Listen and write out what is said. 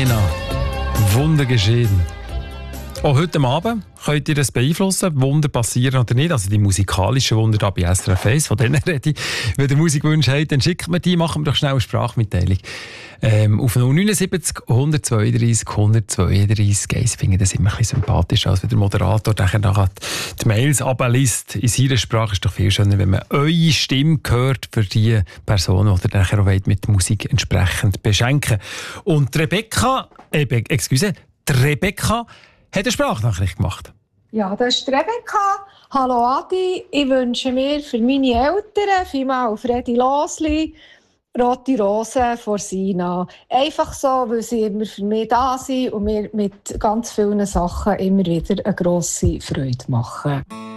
Sena. Wunder geschehen. Auch heute Abend könnt ihr das beeinflussen, Wunder passieren oder nicht. Also die musikalischen Wunder da bei SRF 1, von denen rede ich. Wenn ihr Musikwünsche habt, dann schickt mir die, machen wir doch schnell eine Sprachmitteilung. Auf 079 132 132. Ich finde das immer ein bisschen sympathischer, als wenn der Moderator nachher die Mails abliest. In seiner Sprache ist es doch viel schöner, wenn man eure Stimme hört für die Person, die ihr nachher auch mit Musik entsprechend beschenken. Und Rebecca hat eine Sprachnachricht gemacht. Ja, das ist Rebecca. Hallo Adi, ich wünsche mir für meine Eltern vielmal Fredi Losli, Rote Rosen von Sina. Einfach so, weil sie immer für mich da sind und mir mit ganz vielen Sachen immer wieder eine grosse Freude machen.